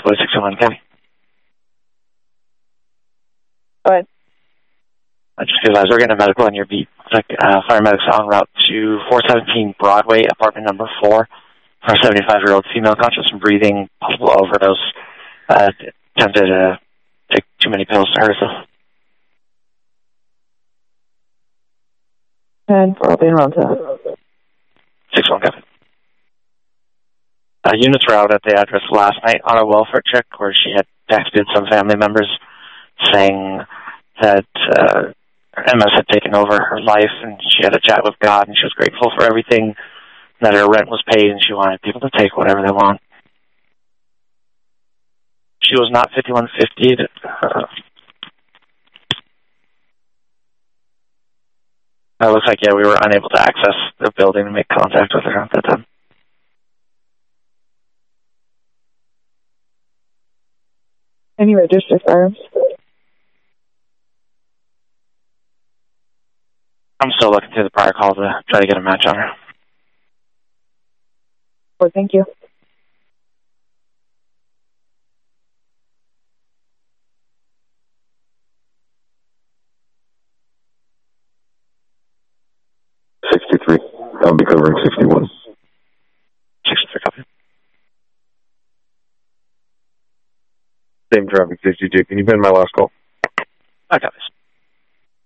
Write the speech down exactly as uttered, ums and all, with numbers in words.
Boy six one one, County. Go ahead. I just realized we're getting a medical on your beat. It's like uh, fire medics en route to four seventeen Broadway, apartment number four. For a seventy-five-year-old female, conscious and breathing, possible overdose. Uh, attempted to take too many pills to hurt herself. And for being around to six one, County. Uh, units were out at the address last night on a welfare check where she had texted some family members saying that uh, M S had taken over her life and she had a chat with God and she was grateful for everything, that her rent was paid and she wanted people to take whatever they want. She was not fifty-one fifty. Uh, it looks like, yeah, we were unable to access the building and make contact with her at that time. any registered firearms? I'm still looking through the prior call to try to get a match on her. Well, thank you. sixty-three. I'll be covering sixty-one. sixty-three, copy. Same traffic, sixty-two. Can you pin my last call? I got this.